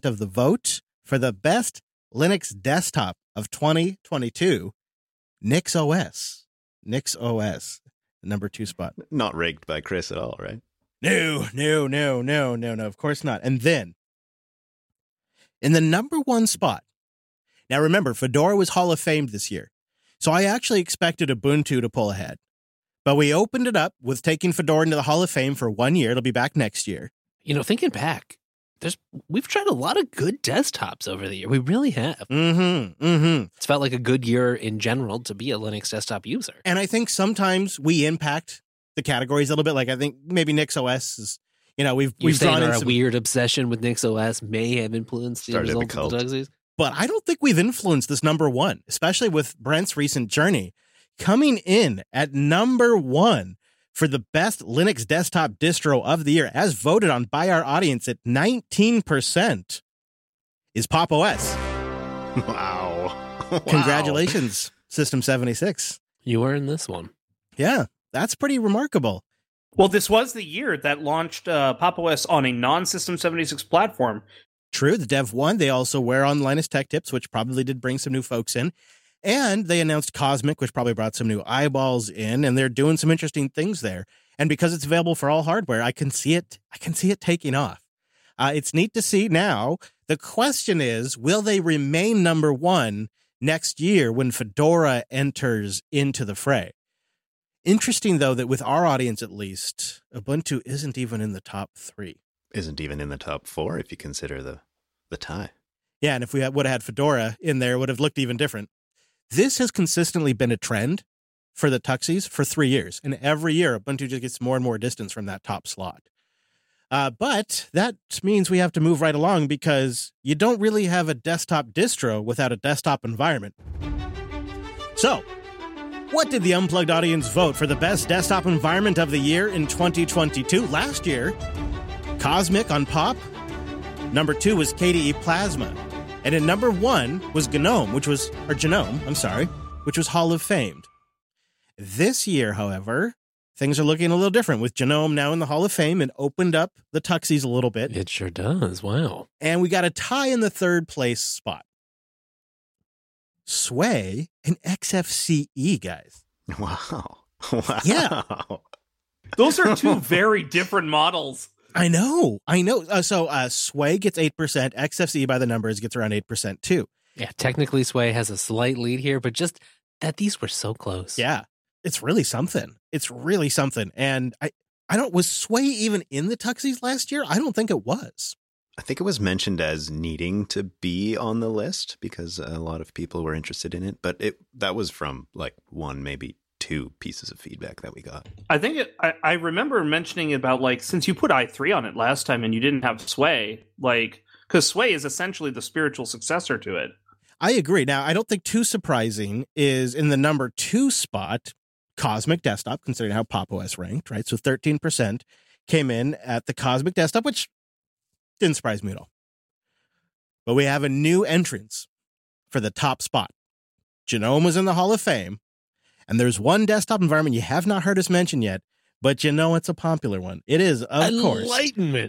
25% of the vote for the best Linux desktop of 2022, NixOS. NixOS, the number 2 spot. Not rigged by Chris at all, right? No, of course not. And then, in the number 1 spot, now remember, Fedora was Hall of Famed this year, so I actually expected Ubuntu to pull ahead. But we opened it up with taking Fedora into the Hall of Fame for 1 year. It'll be back next year. Thinking back, we've tried a lot of good desktops over the year. We really have. It's felt like a good year in general to be a Linux desktop user. And I think sometimes we impact the categories a little bit. Like I think maybe NixOS is, we've drawn in some weird obsession with NixOS may have influenced the results of the Tugsies. But I don't think we've influenced this number 1, especially with Brent's recent journey. Coming in at number 1 for the best Linux desktop distro of the year, as voted on by our audience at 19%, is Pop! OS. Wow. Congratulations, System 76. You earned this one. Yeah, that's pretty remarkable. Well, this was the year that launched Pop! OS on a non-System 76 platform. True, the Dev 1, they also were on Linus Tech Tips, which probably did bring some new folks in. And they announced Cosmic, which probably brought some new eyeballs in, and they're doing some interesting things there. And because it's available for all hardware, I can see it taking off. It's neat to see now. The question is, will they remain number 1 next year when Fedora enters into the fray? Interesting, though, that with our audience at least, Ubuntu isn't even in the top 3. Isn't even in the top 4 if you consider the tie. Yeah, and if we would have had Fedora in there, it would have looked even different. This has consistently been a trend for the Tuxies for 3 years. And every year, Ubuntu just gets more and more distance from that top slot. But that means we have to move right along because you don't really have a desktop distro without a desktop environment. So, what did the Unplugged audience vote for the best desktop environment of the year in 2022? Last year, Cosmic on Pop. Number 2 was KDE Plasma. And in number 1 was Genome, which was Hall of Famed. This year, however, things are looking a little different with Genome now in the Hall of Fame and opened up the Tuxies a little bit. It sure does. Wow. And we got a tie in the 3rd place spot. Sway and XFCE, guys. Wow. Yeah. Those are 2 very different models. I know. So Sway gets 8%. XFCE by the numbers gets around 8% too. Yeah, technically Sway has a slight lead here, but just that these were so close. Yeah, it's really something. And I don't, was Sway even in the Tuxies last year? I don't think it was. I think it was mentioned as needing to be on the list because a lot of people were interested in it, but that was from like 1, maybe 2 pieces of feedback that we got. I think I remember mentioning about like, since you put i3 on it last time and you didn't have Sway, like, because Sway is essentially the spiritual successor to it. I agree. Now, I don't think too surprising is in the number 2 spot, Cosmic Desktop, considering how Pop! OS ranked, right? So 13% came in at the Cosmic Desktop, which didn't surprise me at all. But we have a new entrance for the top spot. Genome was in the Hall of Fame. And there's one desktop environment you have not heard us mention yet, but it's a popular one. It is, of course. Enlightenment.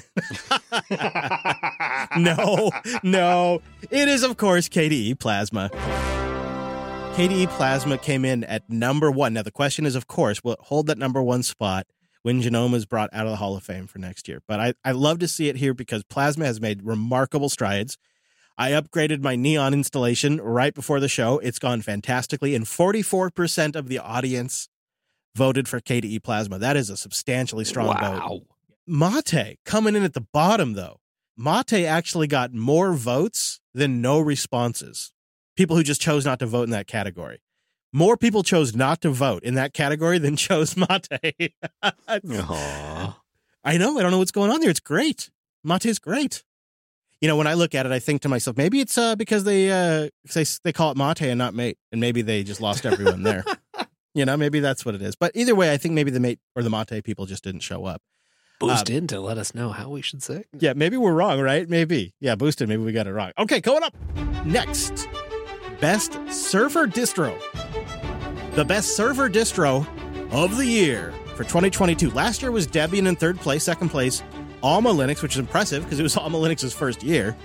No. It is, of course, KDE Plasma. KDE Plasma came in at number 1. Now, the question is, of course, will it hold that number 1 spot when Genome is brought out of the Hall of Fame for next year? But I love to see it here because Plasma has made remarkable strides. I upgraded my Neon installation right before the show. It's gone fantastically, and 44% of the audience voted for KDE Plasma. That is a substantially strong vote. Mate coming in at the bottom, though. Mate actually got more votes than no responses. People who just chose not to vote in that category. More people chose not to vote in that category than chose Mate. Aww. I know. I don't know what's going on there. It's great. Mate's great. When I look at it, I think to myself, maybe it's because they call it Mate and not Mate, and maybe they just lost everyone there. Maybe that's what it is. But either way, I think maybe the Mate or the Mate people just didn't show up. Boost in to let us know how we should say. Yeah, maybe we're wrong, right? Maybe. Yeah, boosted. Maybe we got it wrong. Okay, going up. Next, best server distro. The best server distro of the year for 2022. Last year was Debian in 3rd place. 2nd place, Alma Linux, which is impressive because it was Alma Linux's first year.